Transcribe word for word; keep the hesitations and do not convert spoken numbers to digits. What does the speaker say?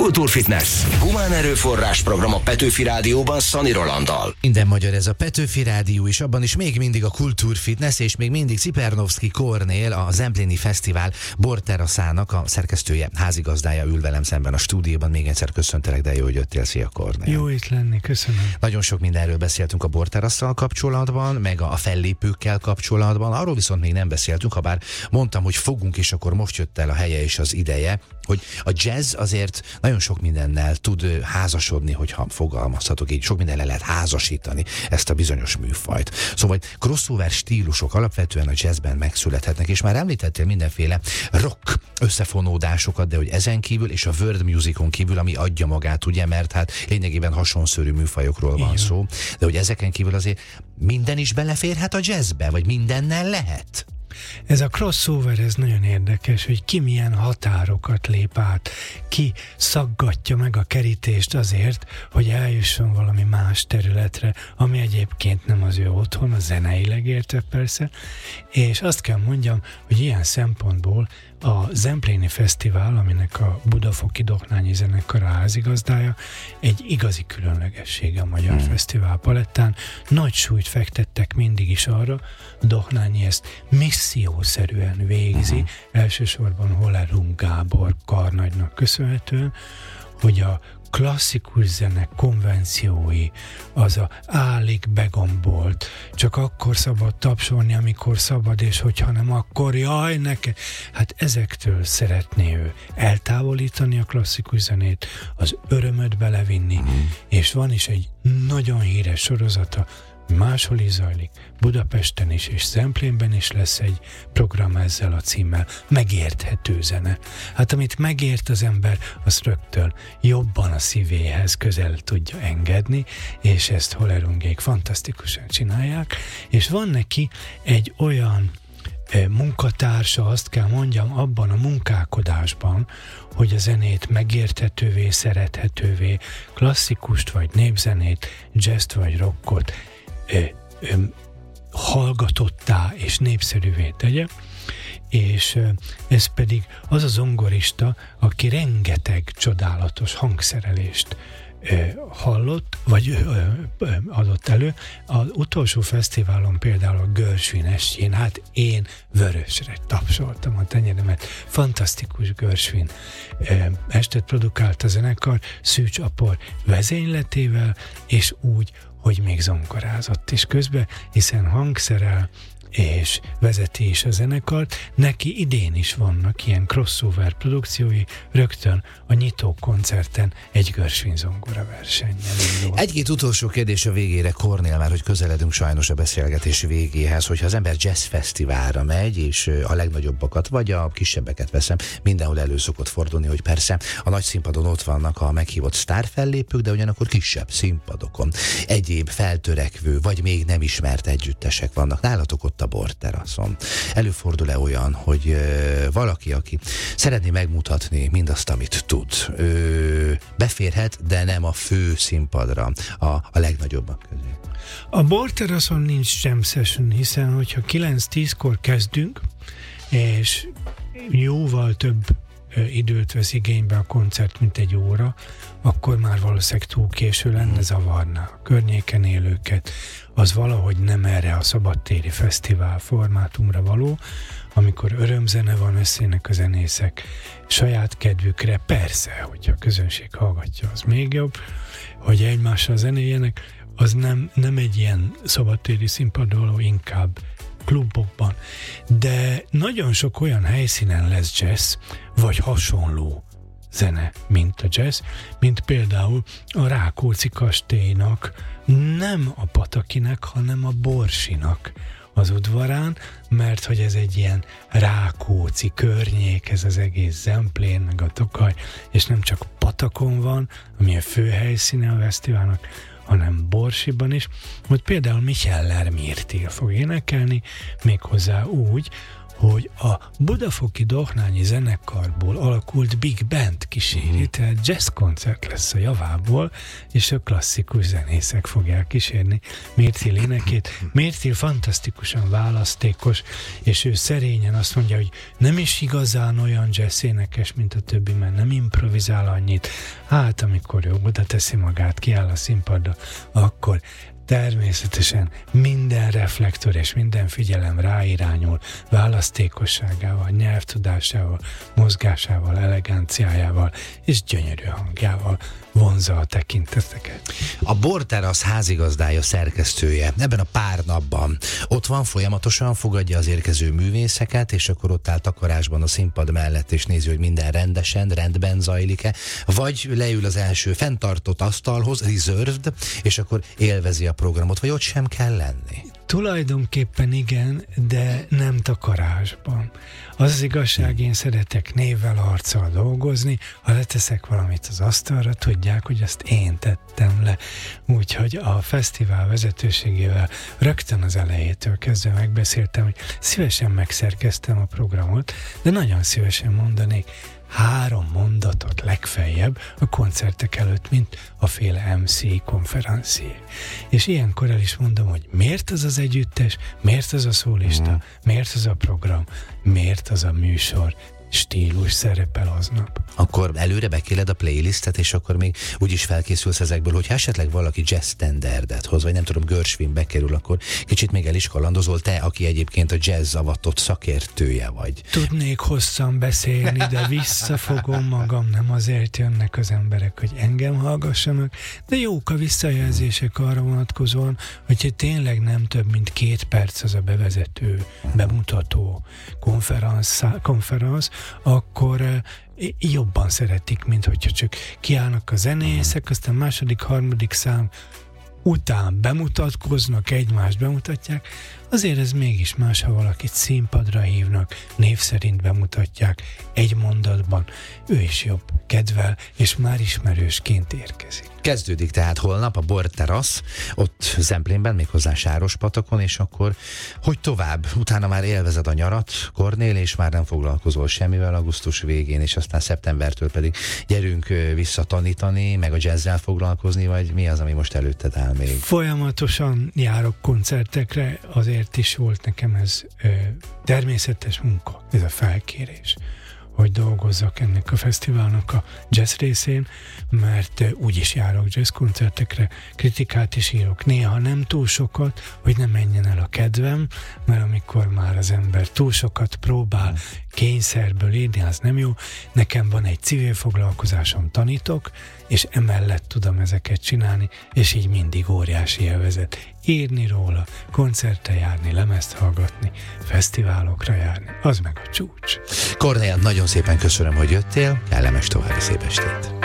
Kultúrfitness. Humán erőforrás program a Petőfi Rádióban Szani Rolanddal. Minden magyar ez a Petőfi Rádió, és abban is még mindig a Kultúrfitness, és még mindig Cipernowski Kornél, a Zempléni Fesztivál borteraszának a szerkesztője, házigazdája ül velem szemben a stúdióban. Még egyszer köszöntelek, de jó, hogy jöttél. Szia, Kornél. Jó itt lenni, köszönöm. Nagyon sok mindenről beszéltünk a borterasszal kapcsolatban, meg a fellépőkkel kapcsolatban. Arról viszont még nem beszéltünk, ha bár mondtam, hogy fogunk, és akkor most jött el a helye és az ideje, hogy a jazz azért nagyon sok mindennel tud házasodni, hogyha fogalmazhatok így, sok mindenre lehet házasítani ezt a bizonyos műfajt. Szóval crossover stílusok alapvetően a jazzben megszülethetnek, és már említettél mindenféle rock összefonódásokat, de hogy ezen kívül és a world musicon kívül, ami adja magát, ugye, mert hát lényegében hasonszörű műfajokról van szó, de hogy ezeken kívül azért minden is beleférhet a jazzbe, vagy mindennel lehet? Ez a crossover, ez nagyon érdekes, hogy ki milyen határokat lép át, ki szaggatja meg a kerítést azért, hogy eljusson valami más területre, ami egyébként nem az ő otthon, a zeneileg érte persze, és azt kell mondjam, hogy ilyen szempontból a Zempléni Fesztivál, aminek a Budafoki Dohnányi Zenekar a házigazdája, egy igazi különlegessége a magyar hmm. fesztivál palettán. Nagy súlyt fektettek mindig is arra, a Dohnányi ezt missziószerűen végzi, hmm. elsősorban Holerung Gábor karnagynak köszönhetően, hogy a klasszikus zene konvenciói, az a állig begombolt, csak akkor szabad tapsolni, amikor szabad, és hogyha nem, akkor jaj, neke. Hát ezektől szeretné ő eltávolítani a klasszikus zenét, az örömöt belevinni, mm. és van is egy nagyon híres sorozata, máshol is zajlik, Budapesten is, és Zemplénben is lesz egy program ezzel a címmel, megérthető zene. Hát amit megért az ember, az rögtön jobban a szívéhez közel tudja engedni, és ezt Holerungék fantasztikusan csinálják, és van neki egy olyan e, munkatársa, azt kell mondjam, abban a munkálkodásban, hogy a zenét megérthetővé, szerethetővé, klasszikust vagy népzenét, jazzt vagy rockot Ö, ö, hallgatottá és népszerűvé tegye, és ö, ez pedig az a zongorista, aki rengeteg csodálatos hangszerelést ö, hallott, vagy ö, ö, adott elő. Az utolsó fesztiválon például a Gershwin estjén, hát én vörösre tapsoltam a tenyeremet. Fantasztikus Gershwin ö, estet produkált a zenekar Szűcs Apor vezényletével, és úgy, hogy még zongorázott is közben, hiszen hangszerel és vezeti is a zenekart. Neki idén is vannak ilyen crossover produkciói, rögtön a nyitó koncerten egy Gershwin zongora versennyel indul. Egy-két utolsó kérdés a végére, Kornél, már hogy közeledünk sajnos a beszélgetés végéhez, hogyha az ember jazz fesztiválra megy, és a legnagyobbakat, vagy a kisebbeket veszem, mindenhol elő szokott fordulni, hogy persze a nagy színpadon ott vannak a meghívott sztárfellépők, de ugyanakkor kisebb színpadokon egyéb feltörekvő, vagy még nem ismert együttesek vannak. Nálatok ott a borteraszon. Előfordul-e olyan, hogy ö, valaki, aki szeretné megmutatni mindazt, amit tud, ö, beférhet, de nem a fő színpadra, a, a legnagyobbak közé? A borteraszon nincs jam session, hiszen hogyha kilenc-tízkor kezdünk, és jóval több ö, időt vesz igénybe a koncert, mint egy óra, akkor már valószínűleg túl késő lenne, zavarná a környéken élőket. Az valahogy nem erre a szabadtéri fesztivál formátumra való, amikor örömzene van, összének a zenészek saját kedvükre. Persze, hogyha a közönség hallgatja, az még jobb, hogy egymással zenéljenek, az nem, nem egy ilyen szabadtéri színpadon való, inkább klubokban. De nagyon sok olyan helyszínen lesz jazz, vagy hasonló zene, mint a jazz, mint például a Rákóczi kastélynak, nem a Patakinek, hanem a Borsinak az udvarán, mert hogy ez egy ilyen Rákóczi környék, ez az egész Zemplén, meg a Tokaj, és nem csak Patakon van, ami a fő helyszíne a fesztiválnak, hanem Borsiban is, hogy például Micheller Mirtil fog énekelni, méghozzá úgy, hogy a Budafoki Dohnányi Zenekarból alakult Big Band kíséri, mm. tehát jazz koncert lesz a javából, és a klasszikus zenészek fogják kísérni Mértil énekét. Mértil fantasztikusan választékos, és ő szerényen azt mondja, hogy nem is igazán olyan jazz énekes, mint a többi, mert nem improvizál annyit. Hát, amikor ő oda teszi magát, kiáll a színpadra, akkor természetesen minden reflektor és minden figyelem ráirányul választékosságával, nyelvtudásával, mozgásával, eleganciájával és gyönyörű hangjával vonzza a tekinteteket. A Borterasz házigazdája, szerkesztője ebben a pár napban ott van, folyamatosan fogadja az érkező művészeket, és akkor ott áll takarásban a színpad mellett, és nézi, hogy minden rendesen, rendben zajlik-e, vagy leül az első fenntartott asztalhoz, reserved, és akkor élvezi a programot, vagy ott sem kell lenni? Tulajdonképpen igen, de nem takarásban. Az az igazság, én szeretek névvel, arccal dolgozni, ha leteszek valamit az asztalra, tudják, hogy azt én tettem le. Úgyhogy a fesztivál vezetőségével rögtön az elejétől kezdve megbeszéltem, hogy szívesen megszerkeztem a programot, de nagyon szívesen mondanék három mondatot legfeljebb a koncertek előtt, mint a féle em cé konferencié. És ilyenkor el is mondom, hogy miért az az együttes, miért az a szólista, mm. miért az a program, miért az a műsor stílus szerepel aznap. Akkor előre bekéled a playlistet, és akkor még úgyis felkészülsz ezekből, hogyha esetleg valaki jazz standardet hoz, vagy nem tudom, Gershwin bekerül, akkor kicsit még el is kalandozol, te, aki egyébként a jazz avatott szakértője vagy. Tudnék hosszan beszélni, de visszafogom magam, nem azért jönnek az emberek, hogy engem hallgassanak, de jók a visszajelzések arra vonatkozóan, hogyha tényleg nem több, mint két perc az a bevezető, bemutató konferenc, konferenc akkor jobban szeretik, mint hogyha csak kiállnak a zenészek, aztán második, harmadik szám után bemutatkoznak, egymást bemutatják. Azért ez mégis más, ha valakit színpadra hívnak, név szerint bemutatják egy mondatban. Ő is jobb kedvel, és már ismerősként érkezik. Kezdődik tehát holnap a Borterasz, ott Zemplénben, méghozzá Sárospatakon, és akkor hogy tovább? Utána már élvezed a nyarat, Kornél, és már nem foglalkozol semmivel augusztus végén, és aztán szeptembertől pedig gyerünk vissza tanítani, meg a jazzzel foglalkozni, vagy mi az, ami most előtted áll még? Folyamatosan járok koncertekre, azért is volt nekem ez ö, természetes munka, ez a felkérés, hogy dolgozzak ennek a fesztiválnak a jazz részén, mert úgy is járok jazz koncertekre, kritikát is írok, néha nem túl sokat, hogy ne menjen el a kedvem, mert amikor már az ember túl sokat próbál kényszerből írni, az nem jó. Nekem van egy civil foglalkozásom, tanítok, és emellett tudom ezeket csinálni, és így mindig óriási élvezet. Írni róla, koncertre járni, lemezt hallgatni, fesztiválokra járni, az meg a csúcs. Kornél, nagyon szépen köszönöm, hogy jöttél, kellemes további szép estét.